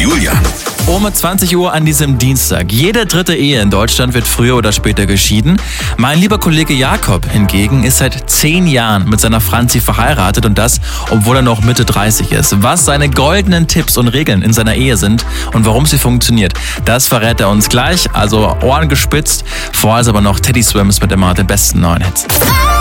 Julian. Um 20 Uhr an diesem Dienstag. Jede dritte Ehe in Deutschland wird früher oder später geschieden. Mein lieber Kollege Jakob hingegen ist seit 10 Jahren mit seiner Franzi verheiratet und das, obwohl er noch Mitte 30 ist. Was seine goldenen Tipps und Regeln in seiner Ehe sind und warum sie funktioniert, das verrät er uns gleich. Also Ohren gespitzt, vorher aber noch Teddy Swims mit immer den besten neuen Hits.